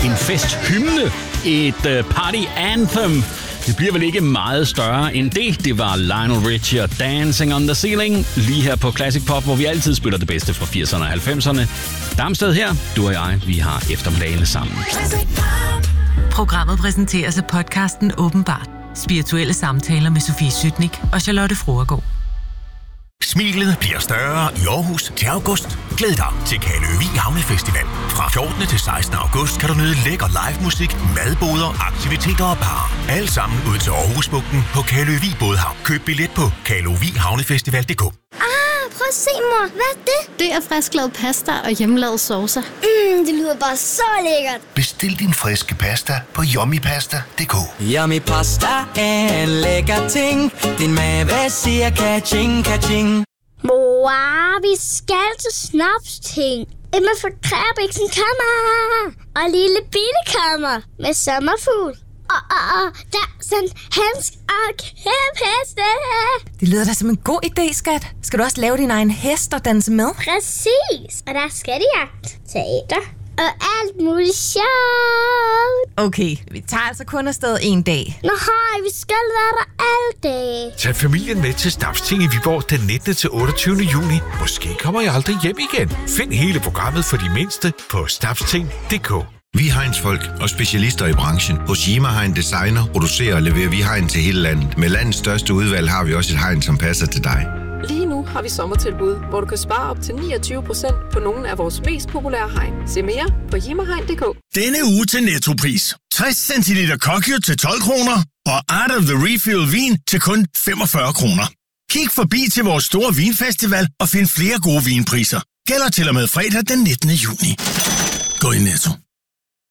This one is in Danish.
En festhymne. Et party anthem. Det bliver vel ikke meget større end det. Det var Lionel Richie og Dancing on the Ceiling. Lige her på Classic Pop, hvor vi altid spiller det bedste fra 80'erne og 90'erne. Damsted her, du og jeg, vi har eftermiddagene sammen. Programmet præsenteres af podcasten Åbenbart. Spirituelle samtaler med Sofie Sytnik og Charlotte Fruergaard. Smilet bliver større i Aarhus til august. Glæd dig til Kaløvig Havnefestival. Fra 14. til 16. august kan du nyde lækker live musik, madboder, aktiviteter og bar. Alt sammen ud til Aarhusbugten på Kaløvig Bådhavn. Køb billet på kaløvighavnefestival.dk. Prøv at se, mor. Hvad er det? Det er frisklavet pasta og hjemmelavet saucer. Det lyder bare så lækkert. Bestil din friske pasta på yummypasta.dk. Yummy Pasta er en lækker ting. Din mave siger ka-ching, ka-ching. Mor, vi skal til snapsting. Emma fra Kræbæksen kommer. Og lille bilekammer med sommerfugl. Og der er sådan Hans og kæpheste. Det lyder da som en god idé, skat. Skal du også lave din egen hest og danse med? Præcis. Og der er skattejagt, teater og alt muligt sjovt. Okay, vi tager altså kun afsted en dag. Nå hej, vi skal være der alle dage. Tag familien med til Snapsting i Viborg den 19. til 28. juni. Måske kommer I aldrig hjem igen. Find hele programmet for de mindste på snapsting.dk. Vi er Heinz-folk og specialister i branchen. Hos Yima Hein designer, producerer og leverer vi hegn til hele landet. Med landets største udvalg har vi også et hegn, som passer til dig. Lige nu har vi sommertilbud, hvor du kan spare op til 29% på nogle af vores mest populære hegn. Se mere på yimahegn.dk. Denne uge til Nettopris. 60 cl Kokyo til 12 kroner og Art of the Refill vin til kun 45 kroner. Kig forbi til vores store vinfestival og find flere gode vinpriser. Gælder til og med fredag den 19. juni. Gå i Netto.